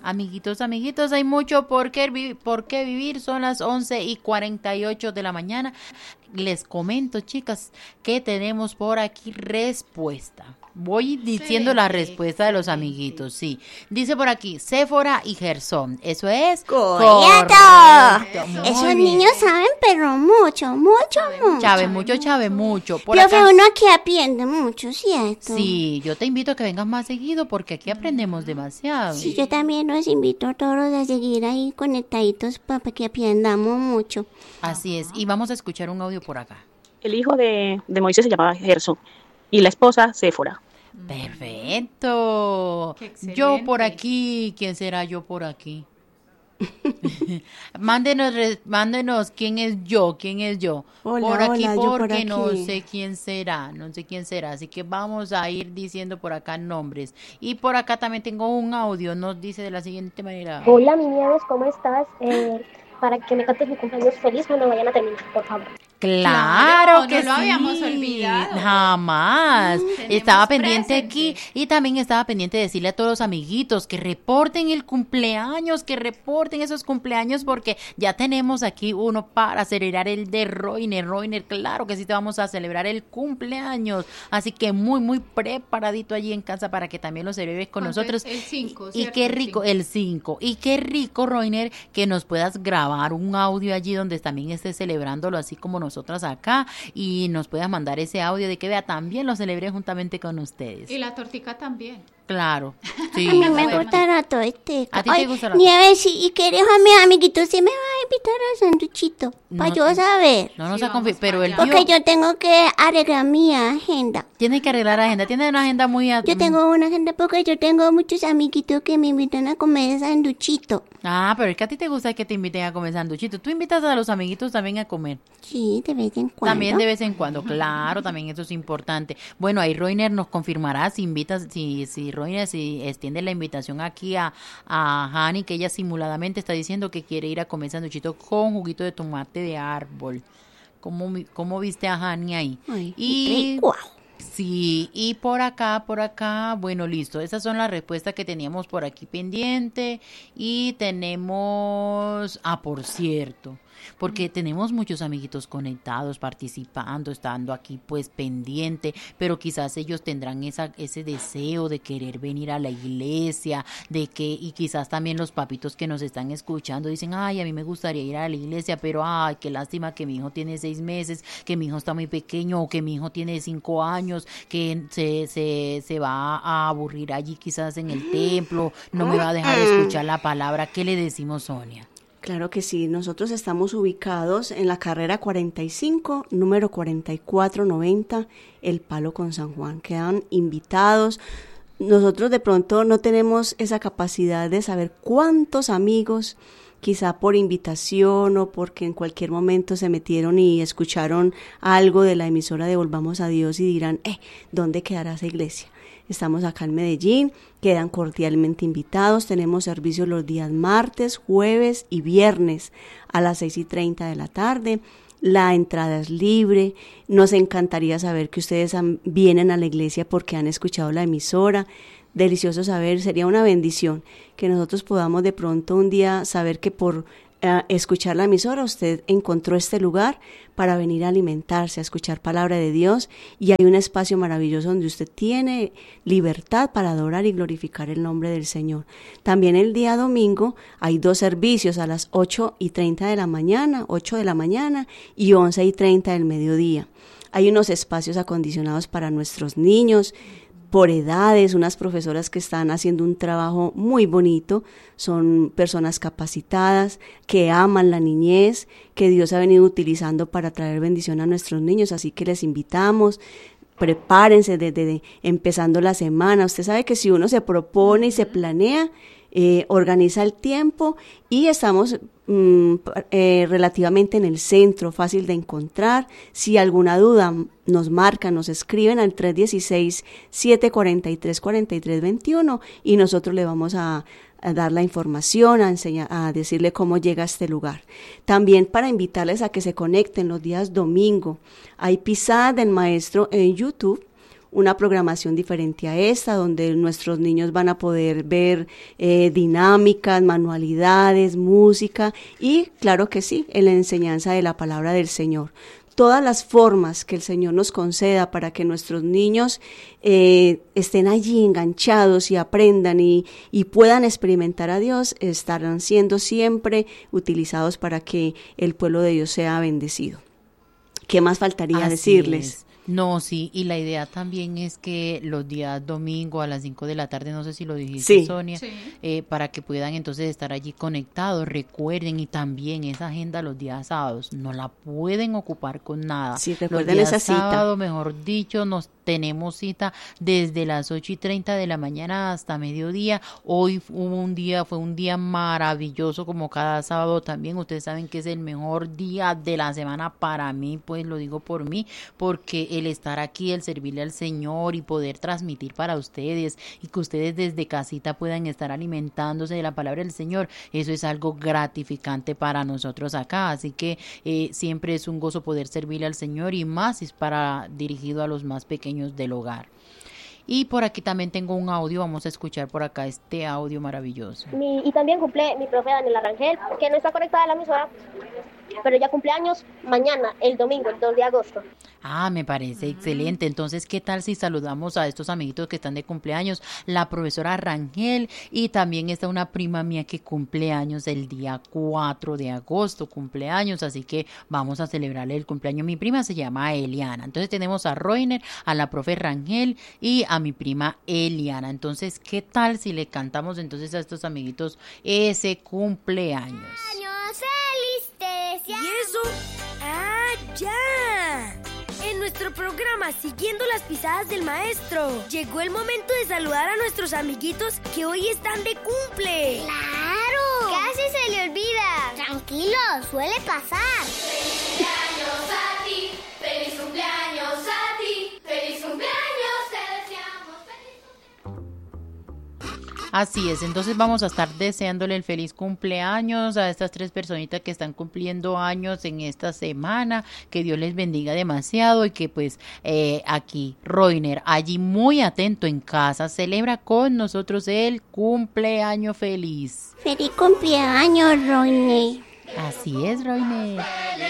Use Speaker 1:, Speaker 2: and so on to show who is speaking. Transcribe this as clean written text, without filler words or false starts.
Speaker 1: Amiguitos, hay mucho por qué vivir. Son las 11:48 de la mañana. Les comento, chicas, que tenemos por aquí respuesta. Voy diciendo la respuesta de los amiguitos, sí. Dice por aquí, Séfora y Gersón. Eso es
Speaker 2: correcto. Esos niños saben, pero mucho.
Speaker 1: Chave mucho. Por
Speaker 2: Profe,
Speaker 1: acá,
Speaker 2: uno aquí aprende mucho, ¿cierto?
Speaker 1: sí, yo te invito a que vengas más seguido porque aquí aprendemos demasiado.
Speaker 2: Sí, yo también los invito a todos a seguir ahí conectaditos para que aprendamos mucho.
Speaker 1: Así es, y vamos a escuchar un audio por acá.
Speaker 3: El hijo de Moisés se llamaba Gersón y la esposa Séfora.
Speaker 1: Perfecto. Yo por aquí, ¿quién será yo por aquí? Mándenos quién es yo.
Speaker 2: Hola,
Speaker 1: por aquí
Speaker 2: hola, yo por
Speaker 1: porque
Speaker 2: aquí.
Speaker 1: no sé quién será, así que vamos a ir diciendo por acá nombres. Y por acá también tengo un audio, nos dice de la siguiente manera.
Speaker 4: Hola, mi Nieves, ¿cómo estás? Para que me cantes mi cumpleaños feliz cuando vayan a terminar, por favor.
Speaker 1: Claro que
Speaker 5: no
Speaker 1: sí.
Speaker 5: lo habíamos olvidado.
Speaker 1: Jamás.
Speaker 5: Tenemos
Speaker 1: Estaba pendiente
Speaker 5: presente.
Speaker 1: aquí y también estaba pendiente de decirle a todos los amiguitos que reporten el cumpleaños, que reporten esos cumpleaños porque ya tenemos aquí uno para celebrar el de Roiner. Roiner, claro que sí te vamos a celebrar el cumpleaños. Así que muy preparadito allí en casa para que también lo celebres con nosotros.
Speaker 5: El 5,
Speaker 1: Y qué rico, el 5. Y qué rico, Roiner, que nos puedas grabar un audio allí donde también estés celebrándolo así como nosotras acá y nos puedas mandar ese audio de que vea, también lo celebré juntamente con ustedes.
Speaker 5: Y la tortica también.
Speaker 1: Claro. Sí,
Speaker 2: A mí me
Speaker 1: perfecto.
Speaker 2: gusta la tortica.
Speaker 1: ¿A ti te gusta la
Speaker 2: Nieves, si quieres a mis amiguitos, sí me va a invitar al sanduchito, para
Speaker 1: No,
Speaker 2: yo saber.
Speaker 1: No nos
Speaker 5: Sí,
Speaker 1: ha
Speaker 5: vamos
Speaker 1: pero
Speaker 5: para
Speaker 1: el
Speaker 5: allá.
Speaker 1: tío
Speaker 2: Porque yo tengo que arreglar mi agenda.
Speaker 1: tiene que arreglar la agenda. Tiene una agenda muy...
Speaker 2: Yo tengo una agenda porque yo tengo muchos amiguitos que me invitan a comer sanduchito.
Speaker 1: Ah, pero es que a ti te gusta que te inviten a comer sanduchito. Tú invitas a los amiguitos también a comer.
Speaker 2: Sí, de vez en cuando.
Speaker 1: También de vez en cuando, claro, también eso es importante. Bueno, ahí Roiner nos confirmará si invitas, si Roiner si extiende la invitación aquí a Hani, que ella simuladamente está diciendo que quiere ir a comer sanduchito con juguito de tomate de árbol. ¿Cómo viste a Hani ahí?
Speaker 2: Ay,
Speaker 1: Y
Speaker 2: rico.
Speaker 1: sí, y por acá, bueno, listo. Esas son las respuestas que teníamos por aquí pendiente. Y tenemos, por cierto, porque tenemos muchos amiguitos conectados, participando, estando aquí pues pendiente, pero quizás ellos tendrán ese deseo de querer venir a la iglesia, y quizás también los papitos que nos están escuchando dicen, ay, a mí me gustaría ir a la iglesia, pero ay, qué lástima que mi hijo tiene 6 meses, que mi hijo está muy pequeño, o que mi hijo tiene 5 años, que se va a aburrir allí quizás en el templo, no me va a dejar escuchar la palabra. ¿Qué le decimos, Sonia?
Speaker 6: Claro que sí, nosotros estamos ubicados en la carrera 45, número 4490, El Palo con San Juan. Quedan invitados. Nosotros de pronto no tenemos esa capacidad de saber cuántos amigos, quizá por invitación o porque en cualquier momento se metieron y escucharon algo de la emisora de Volvamos a Dios y dirán, ¿dónde quedará esa iglesia? Estamos acá en Medellín, quedan cordialmente invitados, tenemos servicios los días martes, jueves y viernes a las 6:30 de la tarde. La entrada es libre, nos encantaría saber que ustedes vienen a la iglesia porque han escuchado la emisora. Delicioso saber, sería una bendición que nosotros podamos de pronto un día saber que por escuchar la emisora usted encontró este lugar para venir a alimentarse, a escuchar palabra de Dios, y hay un espacio maravilloso donde usted tiene libertad para adorar y glorificar el nombre del Señor. También el día domingo hay 2 servicios a las 8:30 de la mañana, 8 de la mañana y 11:30 del mediodía. Hay unos espacios acondicionados para nuestros niños, por edades, unas profesoras que están haciendo un trabajo muy bonito, son personas capacitadas, que aman la niñez, que Dios ha venido utilizando para traer bendición a nuestros niños, así que les invitamos, prepárense desde empezando la semana. Usted sabe que si uno se propone y se planea, organiza el tiempo, y estamos relativamente en el centro, fácil de encontrar. Si alguna duda nos marcan, nos escriben al 316-743-4321 y nosotros le vamos a dar la información, a decirle cómo llega a este lugar. También para invitarles a que se conecten los días domingo. Hay pisadas del maestro en YouTube. una programación diferente a esta, donde nuestros niños van a poder ver dinámicas, manualidades, música y, claro que sí, en la enseñanza de la palabra del Señor. Todas las formas que el Señor nos conceda para que nuestros niños estén allí enganchados y aprendan y puedan experimentar a Dios, estarán siendo siempre utilizados para que el pueblo de Dios sea bendecido. ¿Qué más faltaría decirles?
Speaker 1: Es. No, sí, y la idea también es que los días domingo a las 5 de la tarde, no sé si lo dijiste,
Speaker 6: sí.
Speaker 1: Sonia,
Speaker 5: Sí.
Speaker 1: Para que puedan entonces estar allí conectados. Recuerden, y también esa agenda los días sábados, no la pueden ocupar con nada.
Speaker 6: Sí,
Speaker 1: los
Speaker 6: recuerden
Speaker 1: días
Speaker 6: esa cita.
Speaker 1: sábado, mejor dicho, nos tenemos cita desde las 8:30 de la mañana hasta mediodía. Hoy fue un día maravilloso, como cada sábado también. Ustedes saben que es el mejor día de la semana para mí, pues lo digo por mí, porque el estar aquí, el servirle al Señor y poder transmitir para ustedes y que ustedes desde casita puedan estar alimentándose de la palabra del Señor, eso es algo gratificante para nosotros acá. Así que siempre es un gozo poder servirle al Señor, y más es dirigido a los más pequeños del hogar. Y por aquí también tengo un audio, vamos a escuchar por acá este audio maravilloso.
Speaker 4: Y también cumple mi profe Daniela Rangel, que no está conectada a la emisora, pero ella cumple años mañana, el domingo, el 2 de agosto.
Speaker 1: Ah, me parece excelente. Entonces, ¿qué tal si saludamos a estos amiguitos que están de cumpleaños? La profesora Rangel, y también está una prima mía que cumple años el día 4 de agosto, cumpleaños, así que vamos a celebrarle el cumpleaños. Mi prima se llama Eliana. Entonces tenemos a Roiner, a la profe Rangel y a mi prima Eliana. Entonces, ¿qué tal si le cantamos entonces a estos amiguitos ese cumpleaños?
Speaker 7: ¡Feliz! Te deseamos.
Speaker 8: ¿Y eso? ¡Ah, ya! En nuestro programa Siguiendo las pisadas del maestro, llegó el momento de saludar a nuestros amiguitos que hoy están de cumple.
Speaker 7: ¡Claro! Casi se le olvida. Tranquilo, suele pasar.
Speaker 9: ¡Feliz cumpleaños a ti! ¡Feliz cumpleaños a ti! ¡Feliz cumpleaños! Te deseamos
Speaker 1: Así es, entonces vamos a estar deseándole el feliz cumpleaños a estas 3 personitas que están cumpliendo años en esta semana, que Dios les bendiga demasiado y que pues aquí Roiner, allí muy atento en casa, celebra con nosotros el cumpleaños feliz.
Speaker 2: Feliz cumpleaños, Roine.
Speaker 1: Así es, Roiner.